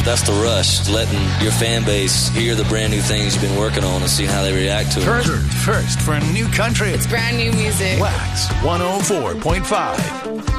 That's the rush, letting your fan base hear the brand new things you've been working on and see how they react to it. First for new country. It's brand new music. Wax 104.5.